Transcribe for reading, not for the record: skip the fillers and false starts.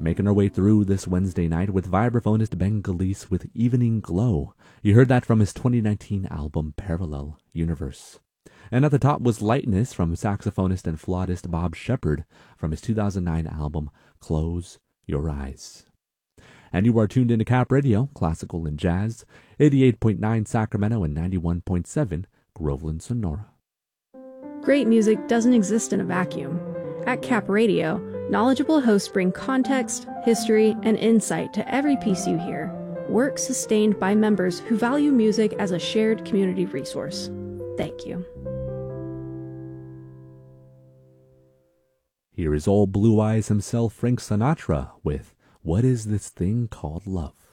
Making our way through this Wednesday night with vibraphonist Ben Galice with Evening Glow. You heard that from his 2019 album Parallel Universe. And at the top was Lightness from saxophonist and flautist Bob Shepard from his 2009 album Close Your Eyes. And you are tuned into Cap Radio, classical and jazz, 88.9 Sacramento and 91.7 Groveland, Sonora. Great music doesn't exist in a vacuum. At Cap Radio, knowledgeable hosts bring context, history, and insight to every piece you hear. Work sustained by members who value music as a shared community resource. Thank you. Here is old Blue Eyes himself, Frank Sinatra, with What Is This Thing Called Love?